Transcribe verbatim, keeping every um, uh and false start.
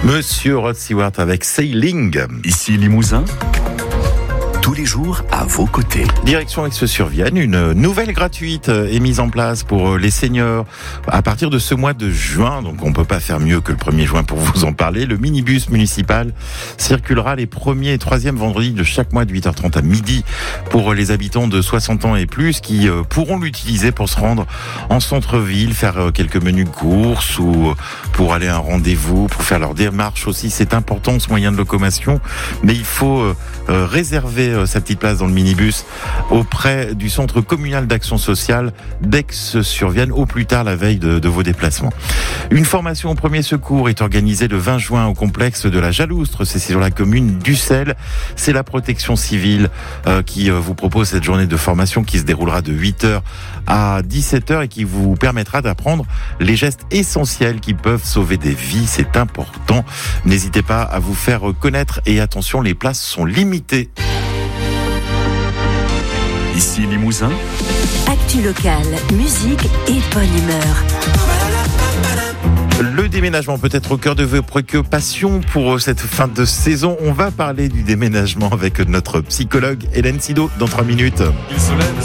Monsieur Rod Stewart avec Sailing. Ici Limousin, tous les jours à vos côtés. Direction Aix-sur-Vienne, une nouvelle gratuite est mise en place pour les seniors à partir de ce mois de juin. Donc on peut pas faire mieux que le premier juin pour vous en parler. Le minibus municipal circulera les premiers et troisièmes vendredis de chaque mois de huit heures trente à midi pour les habitants de soixante ans et plus qui pourront l'utiliser pour se rendre en centre-ville, faire quelques menus de courses ou pour aller à un rendez-vous, pour faire leur démarche aussi. C'est important ce moyen de locomotion, mais il faut réserver sa petite place dans le minibus auprès du centre communal d'action sociale d'Aix-sur-Vienne au plus tard la veille de, de vos déplacements. Une formation au premier secours est organisée le vingt juin au complexe de la Jaloustre, c'est sur la commune d'Ussel. C'est la protection civile euh, qui euh, vous propose cette journée de formation qui se déroulera de huit heures à dix-sept heures et qui vous permettra d'apprendre les gestes essentiels qui peuvent sauver des vies. C'est important. N'hésitez pas à vous faire connaître et attention, les places sont limitées. Ici Limousin, actu locale, musique et bonne humeur. Le déménagement peut être au cœur de vos préoccupations pour cette fin de saison. On va parler du déménagement avec notre psychologue Hélène Sido dans trois minutes. Il se lève